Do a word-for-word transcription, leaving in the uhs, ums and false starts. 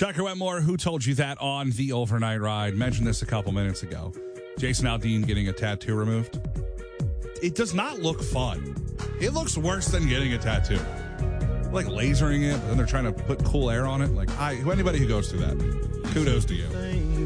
Tucker Wetmore, who told you that on the overnight ride? Mentioned this a couple minutes ago. Jason Aldean getting a tattoo removed. It does not look fun. It looks worse than getting a tattoo. Like lasering it, but then they're trying to put cool air on it. Like, I, anybody who goes through that, kudos to you.